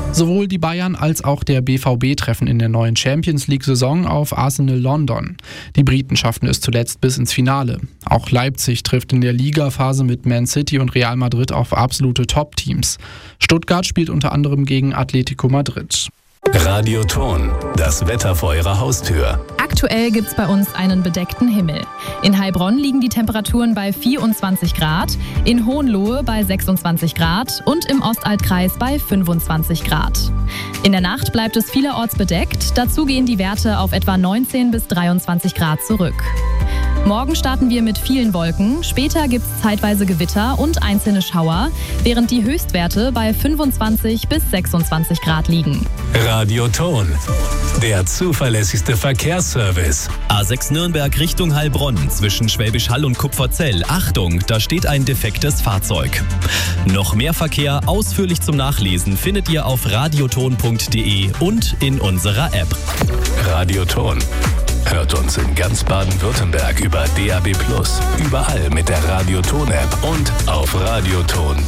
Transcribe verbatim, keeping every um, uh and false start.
Sowohl die Bayern als auch der B V B treffen in der neuen Champions-League-Saison auf Arsenal London. Die Briten schafften es zuletzt bis ins Finale. Auch Leipzig trifft in der Ligaphase mit Man City und Real Madrid auf absolute Top-Teams. Stuttgart spielt unter anderem gegen Atletico Madrid. Radioton, das Wetter vor Ihrer Haustür. Aktuell gibt's bei uns einen bedeckten Himmel. In Heilbronn liegen die Temperaturen bei vierundzwanzig Grad, in Hohenlohe bei sechsundzwanzig Grad und im Ostaltkreis bei fünfundzwanzig Grad. In der Nacht bleibt es vielerorts bedeckt, dazu gehen die Werte auf etwa neunzehn bis dreiundzwanzig Grad zurück. Morgen starten wir mit vielen Wolken, später gibt es zeitweise Gewitter und einzelne Schauer, während die Höchstwerte bei fünfundzwanzig bis sechsundzwanzig Grad liegen. Radioton, der zuverlässigste Verkehrsservice. A sechs Nürnberg Richtung Heilbronn zwischen Schwäbisch Hall und Kupferzell. Achtung, da steht ein defektes Fahrzeug. Noch mehr Verkehr ausführlich zum Nachlesen findet ihr auf radioton punkt de und in unserer App. Radioton. Hört uns in ganz Baden-Württemberg über D A B plus, überall mit der Radioton-App und auf radioton